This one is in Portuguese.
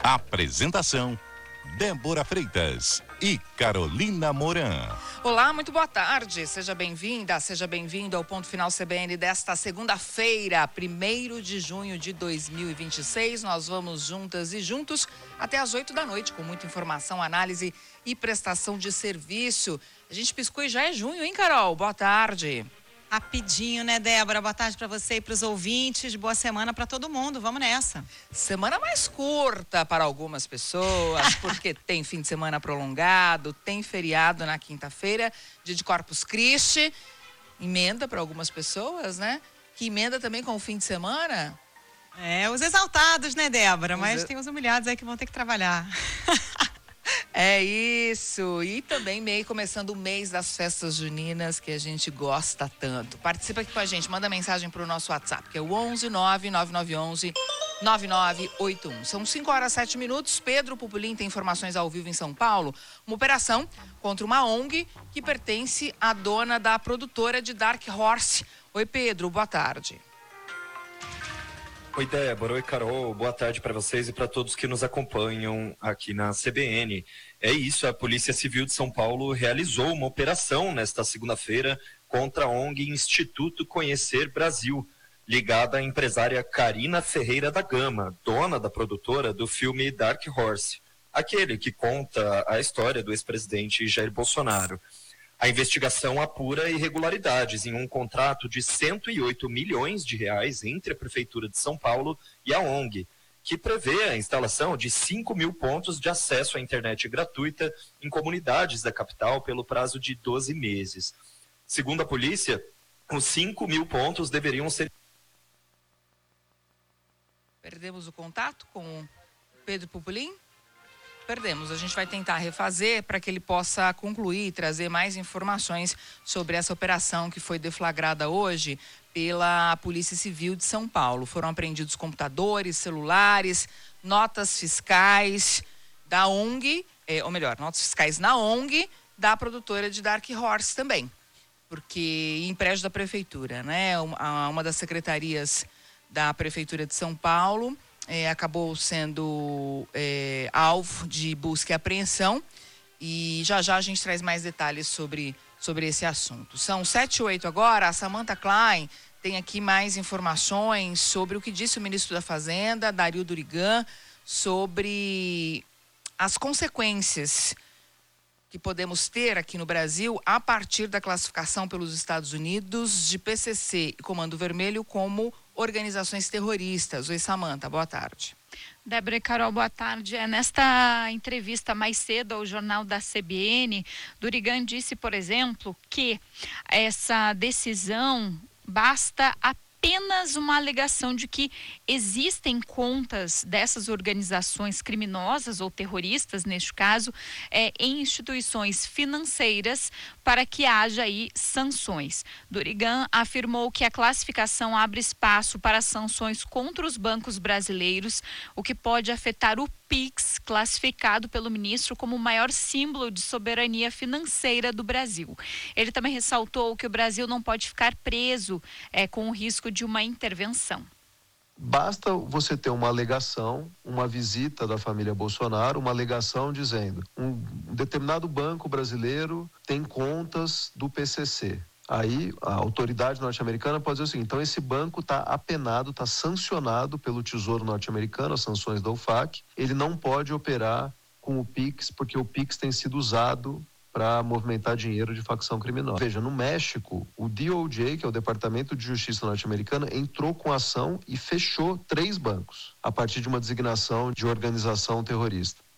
Apresentação: Débora Freitas e Carolina Moran. Olá, muito boa tarde. Seja bem-vinda, seja bem-vindo ao Ponto Final CBN desta segunda-feira, 1º de junho de 2026. Nós vamos juntas e juntos até às 8 da noite com muita informação, análise e prestação de serviço. A gente piscou e já é junho, hein, Carol? Boa tarde. Rapidinho, né, Débora? Boa tarde para você e para os ouvintes. Boa semana para todo mundo. Vamos nessa. Semana mais curta para algumas pessoas, porque tem fim de semana prolongado, tem feriado na quinta-feira, dia de Corpus Christi. Emenda para algumas pessoas, né? Que emenda também com o fim de semana. Os exaltados, né, Débora? Mas tem os humilhados aí que vão ter que trabalhar. É isso. E também começando o mês das festas juninas que a gente gosta tanto. Participa aqui com a gente, manda mensagem para o nosso WhatsApp, que é o 11-99911-9981. São 5h07. Pedro Pupolin tem informações ao vivo em São Paulo. Uma operação contra uma ONG que pertence à dona da produtora de Dark Horse. Oi, Pedro, boa tarde. Oi, Débora. Oi, Carol. Boa tarde para vocês e para todos que nos acompanham aqui na CBN. É isso, a Polícia Civil de São Paulo realizou uma operação nesta segunda-feira contra a ONG Instituto Conhecer Brasil, ligada à empresária Karina Ferreira da Gama, dona da produtora do filme Dark Horse, aquele que conta a história do ex-presidente Jair Bolsonaro. A investigação apura irregularidades em um contrato de R$108 milhões entre a Prefeitura de São Paulo e a ONG, que prevê a instalação de 5.000 pontos de acesso à internet gratuita em comunidades da capital pelo prazo de 12 meses. Segundo a polícia, os 5.000 pontos deveriam ser... Perdemos o contato com o Pedro Pupolin? Perdemos. A gente vai tentar refazer para que ele possa concluir e trazer mais informações sobre essa operação que foi deflagrada hoje pela Polícia Civil de São Paulo. Foram apreendidos computadores, celulares, notas fiscais da ONG, notas fiscais na ONG da produtora de Dark Horse também, porque em prédio da Prefeitura, né? Uma das secretarias da Prefeitura de São Paulo acabou sendo alvo de busca e apreensão, e já a gente traz mais detalhes sobre esse assunto. São 7h08 agora. A Samantha Klein tem aqui mais informações sobre o que disse o ministro da Fazenda, Dario Durigan, sobre as consequências que podemos ter aqui no Brasil a partir da classificação pelos Estados Unidos de PCC e Comando Vermelho como organizações terroristas. Oi, Samantha, boa tarde. Débora e Carol, boa tarde. Nesta entrevista mais cedo ao jornal da CBN, Durigan disse, por exemplo, que essa decisão basta apenas uma alegação de que existem contas dessas organizações criminosas ou terroristas, neste caso, em instituições financeiras para que haja aí sanções. Durigan afirmou que a classificação abre espaço para sanções contra os bancos brasileiros, o que pode afetar o PIX, classificado pelo ministro como o maior símbolo de soberania financeira do Brasil. Ele também ressaltou que o Brasil não pode ficar preso com o risco de uma intervenção. Basta você ter uma alegação, uma visita da família Bolsonaro, uma alegação dizendo um determinado banco brasileiro tem contas do PCC. Aí a autoridade norte-americana pode dizer o seguinte: então esse banco está apenado, está sancionado pelo Tesouro norte-americano, as sanções da UFAC, ele não pode operar com o PIX, porque o PIX tem sido usado para movimentar dinheiro de facção criminosa. Veja, no México, o DOJ, que é o Departamento de Justiça norte-americano, entrou com ação e fechou 3 bancos, a partir de uma designação de organização terrorista.